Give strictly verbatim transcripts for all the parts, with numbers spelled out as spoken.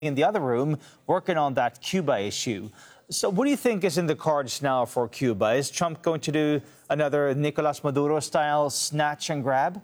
in the other room working on that Cuba issue. So what do you think is in the cards now for Cuba? Is Trump going to do another Nicolas Maduro-style snatch and grab?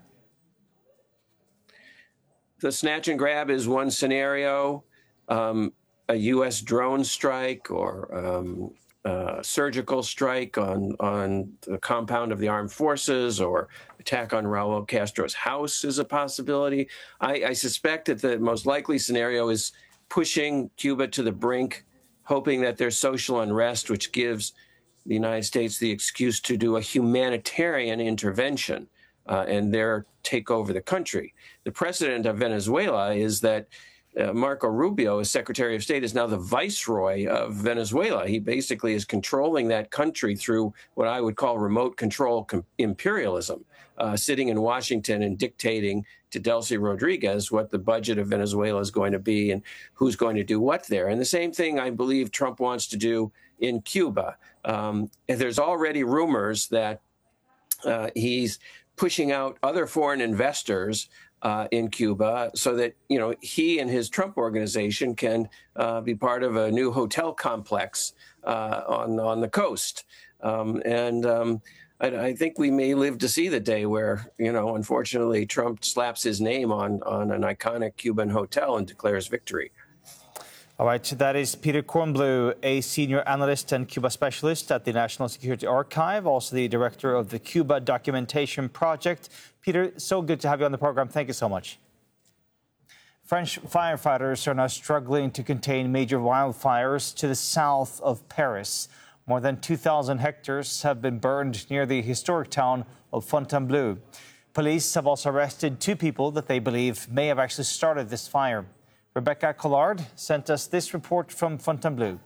The snatch and grab is one scenario. Um, a U S drone strike or um, a surgical strike on, on the compound of the armed forces or attack on Raul Castro's house is a possibility. I, I suspect that the most likely scenario is pushing Cuba to the brink, hoping that there's social unrest, which gives the United States the excuse to do a humanitarian intervention uh, and there take over the country. The precedent of Venezuela is that uh, Marco Rubio, as Secretary of State, is now the viceroy of Venezuela. He basically is controlling that country through what I would call remote control com- imperialism, uh, sitting in Washington and dictating to Delcy Rodriguez what the budget of Venezuela is going to be and who's going to do what there. And the same thing I believe Trump wants to do in Cuba. Um, and there's already rumors that uh, he's pushing out other foreign investors uh, in Cuba so that, you know, he and his Trump organization can uh, be part of a new hotel complex uh, on, on the coast. Um, and um, I, I think we may live to see the day where, you know, unfortunately, Trump slaps his name on, on an iconic Cuban hotel and declares victory. All right, so that is Peter Kornbluh, a senior analyst and Cuba specialist at the National Security Archive, also the director of the Cuba Documentation Project. Peter, so good to have you on the program. Thank you so much. French firefighters are now struggling to contain major wildfires to the south of Paris. More than two thousand hectares have been burned near the historic town of Fontainebleau. Police have also arrested two people that they believe may have actually started this fire. Rebecca Collard sent us this report from Fontainebleau.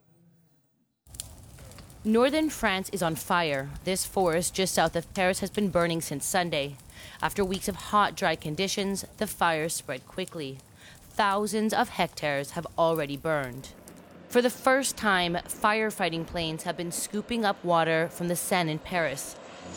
Northern France is on fire. This forest just south of Paris has been burning since Sunday. After weeks of hot, dry conditions, the fire spread quickly. Thousands of hectares have already burned. For the first time, firefighting planes have been scooping up water from the Seine in Paris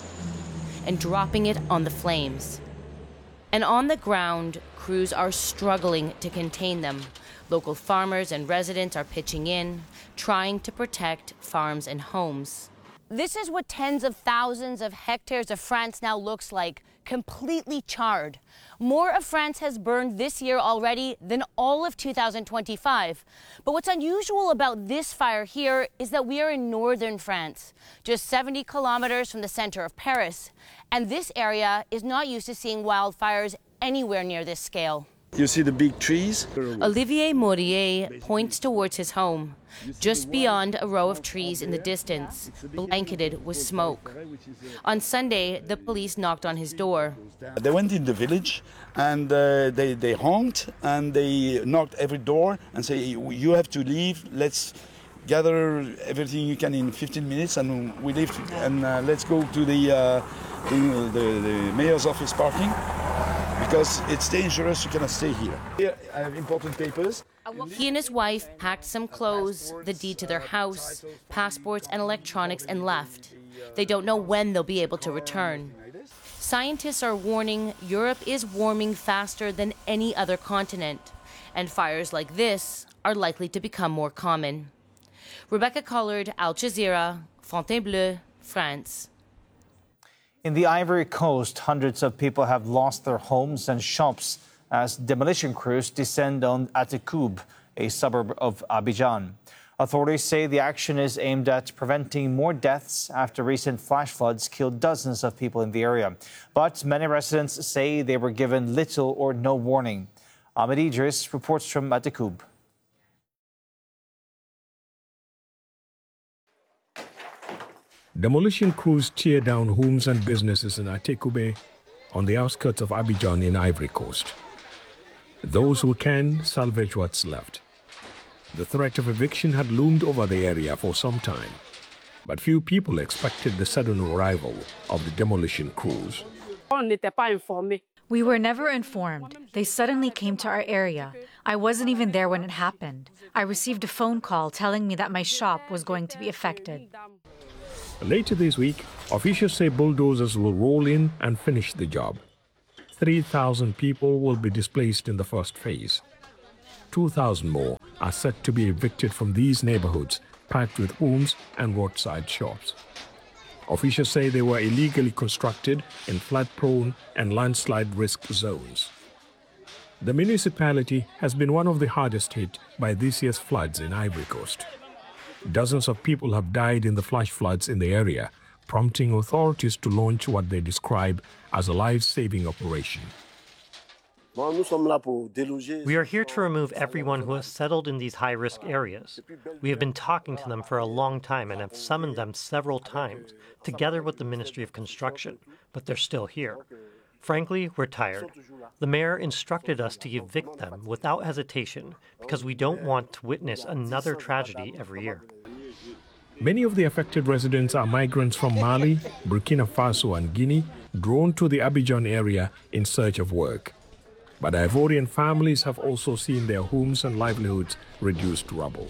and dropping it on the flames. And on the ground, crews are struggling to contain them. Local farmers and residents are pitching in, trying to protect farms and homes. This is what tens of thousands of hectares of France now looks like, completely charred. More of France has burned this year already than all of two thousand twenty-five. But what's unusual about this fire here is that we are in northern France, just seventy kilometers from the center of Paris. And this area is not used to seeing wildfires anywhere near this scale. You see the big trees? Olivier Maurier points towards his home, just beyond a row of trees in the distance, blanketed with smoke. On Sunday, the police knocked on his door. They went in the village and uh, they, they honked and they knocked every door and say, you have to leave, let's gather everything you can in fifteen minutes and we leave and uh, let's go to the, uh, the, the, the mayor's office parking. Because it's dangerous, you cannot stay here. Here I have important papers. He and his wife packed some clothes, the deed to their house, passports and electronics and left. They don't know when they'll be able to return. Scientists are warning Europe is warming faster than any other continent, and fires like this are likely to become more common. Rebecca Collard, Al Jazeera, Fontainebleau, France. In the Ivory Coast, hundreds of people have lost their homes and shops as demolition crews descend on Atekoub, a suburb of Abidjan. Authorities say the action is aimed at preventing more deaths after recent flash floods killed dozens of people in the area. But many residents say they were given little or no warning. Ahmed Idris reports from Atekoub. Demolition crews tear down homes and businesses in Atekoub, on the outskirts of Abidjan in Ivory Coast. Those who can salvage what's left. The threat of eviction had loomed over the area for some time, but few people expected the sudden arrival of the demolition crews. We were never informed. They suddenly came to our area. I wasn't even there when it happened. I received a phone call telling me that my shop was going to be affected. Later this week, officials say bulldozers will roll in and finish the job. three thousand people will be displaced in the first phase. two thousand more are set to be evicted from these neighborhoods, packed with homes and roadside shops. Officials say they were illegally constructed in flood-prone and landslide risk zones. The municipality has been one of the hardest hit by this year's floods in Ivory Coast. Dozens of people have died in the flash floods in the area, prompting authorities to launch what they describe as a life-saving operation. We are here to remove everyone who has settled in these high-risk areas. We have been talking to them for a long time and have summoned them several times, together with the Ministry of Construction, but they're still here. Frankly, we're tired. The mayor instructed us to evict them without hesitation because we don't want to witness another tragedy every year. Many of the affected residents are migrants from Mali, Burkina Faso and Guinea, drawn to the Abidjan area in search of work. But Ivorian families have also seen their homes and livelihoods reduced to rubble.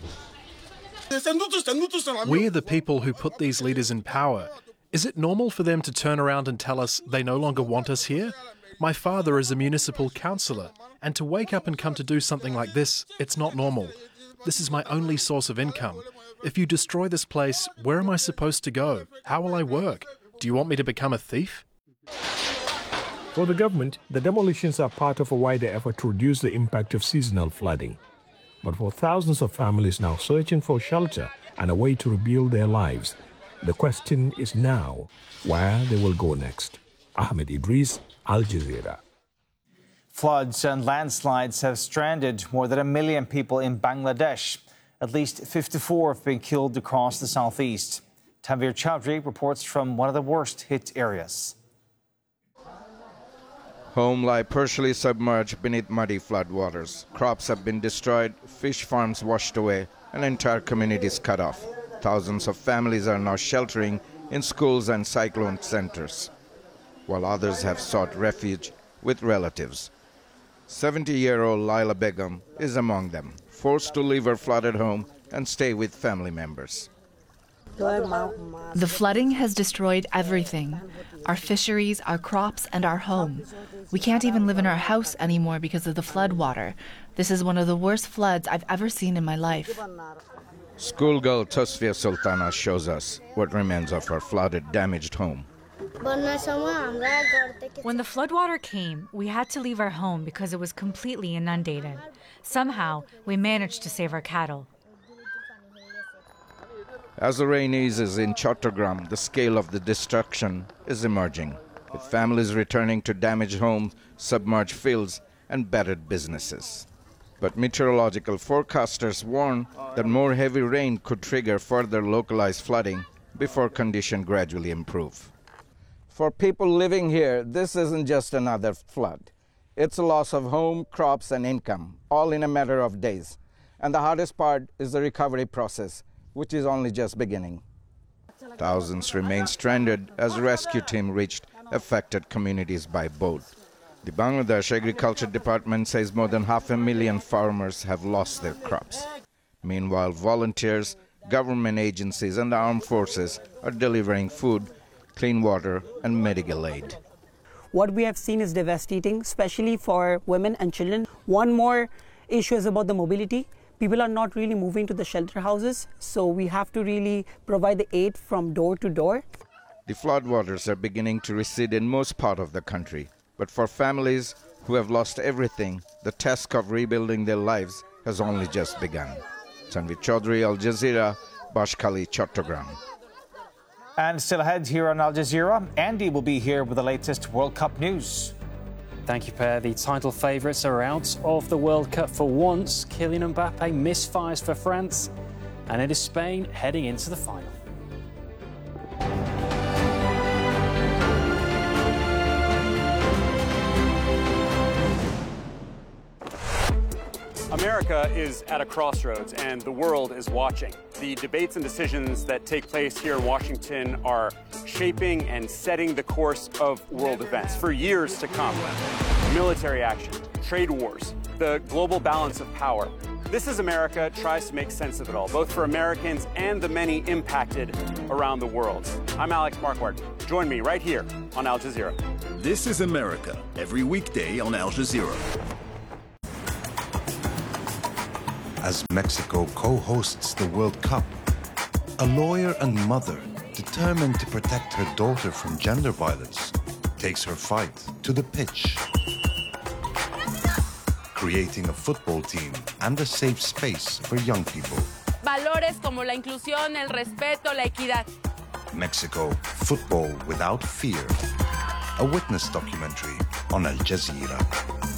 We are the people who put these leaders in power. Is it normal for them to turn around and tell us they no longer want us here? My father is a municipal councillor, and to wake up and come to do something like this, it's not normal. This is my only source of income. If you destroy this place, where am I supposed to go? How will I work? Do you want me to become a thief? For the government, the demolitions are part of a wider effort to reduce the impact of seasonal flooding. But for thousands of families now searching for shelter and a way to rebuild their lives, the question is now where they will go next. Ahmed Idris, Al Jazeera. Floods and landslides have stranded more than a million people in Bangladesh. At least fifty-four have been killed across the southeast. Tanvir Chowdhury reports from one of the worst hit areas. Homes lie partially submerged beneath muddy floodwaters. Crops have been destroyed, fish farms washed away, and entire communities cut off. Thousands of families are now sheltering in schools and cyclone centers, while others have sought refuge with relatives. seventy-year-old Laila Begum is among them, forced to leave her flooded home and stay with family members. The flooding has destroyed everything. Our fisheries, our crops, and our home. We can't even live in our house anymore because of the flood water. This is one of the worst floods I've ever seen in my life. Schoolgirl Tosfia Sultana shows us what remains of her flooded, damaged home. When the floodwater came, we had to leave our home because it was completely inundated. Somehow, we managed to save our cattle. As the rain eases in Chattogram, the scale of the destruction is emerging, with families returning to damaged homes, submerged fields, and battered businesses. But meteorological forecasters warn that more heavy rain could trigger further localized flooding before conditions gradually improve. For people living here, this isn't just another flood. It's a loss of home, crops, and income, all in a matter of days. And the hardest part is the recovery process, which is only just beginning. Thousands remain stranded as the rescue team reached affected communities by boat. The Bangladesh Agriculture Department says more than half a million farmers have lost their crops. Meanwhile, volunteers, government agencies, and the armed forces are delivering food, clean water, and medical aid. What we have seen is devastating, especially for women and children. One more issue is about the mobility. People are not really moving to the shelter houses, so we have to really provide the aid from door to door. The floodwaters are beginning to recede in most part of the country, but for families who have lost everything, the task of rebuilding their lives has only just begun. Tanvir Chowdhury, Al Jazeera, Bashkali, Chattogram. And still ahead here on Al Jazeera, Andy will be here with the latest World Cup news. Thank you, Per. The title favourites are out of the World Cup for once. Kylian Mbappe misfires for France, and it is Spain heading into the final. America is at a crossroads, and the world is watching. The debates and decisions that take place here in Washington are shaping and setting the course of world events for years to come. Military action, trade wars, the global balance of power. This Is America tries to make sense of it all, both for Americans and the many impacted around the world. I'm Alex Marquardt. Join me right here on Al Jazeera. This is America, every weekday on Al Jazeera. As Mexico co-hosts the World Cup, a lawyer and mother determined to protect her daughter from gender violence takes her fight to the pitch, creating a football team and a safe space for young people. Valores como la inclusión, el respeto, la equidad. Mexico, football without fear. A witness documentary on Al Jazeera.